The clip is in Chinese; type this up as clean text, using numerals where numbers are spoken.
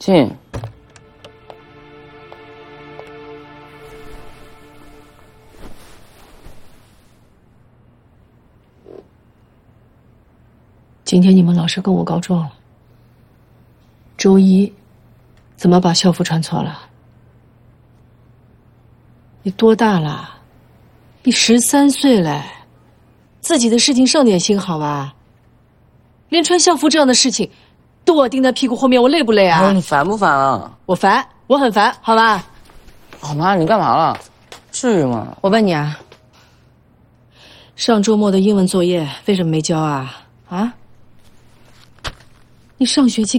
进。 今天你们老师跟我告状了，周一怎么把校服穿错了？你多大了？你13岁嘞，自己的事情上点心好吧？连穿校服这样的事情，都我盯在屁股后面，我累不累啊？ 你烦不烦啊？ 我烦，我很烦，好吧？ 好妈，你干嘛了？至于吗？ 我问你啊，上周末的英文作业为什么没交啊？啊？你上学期